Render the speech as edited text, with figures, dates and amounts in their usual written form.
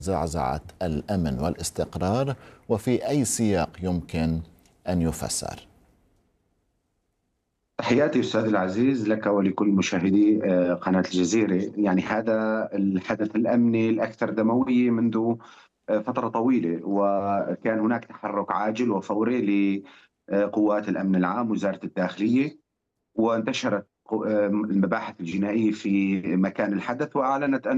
زعزعة الأمن والاستقرار، وفي أي سياق يمكن أن يفسر؟ تحياتي أستاذ العزيز لك ولكل مشاهدي قناة الجزيرة. يعني هذا الحدث الأمني الأكثر دموية منذ فترة طويلة، وكان هناك تحرك عاجل وفوري لقوات الأمن العام وزارة الداخلية، وانتشرت المباحث الجنائية في مكان الحدث، وأعلنت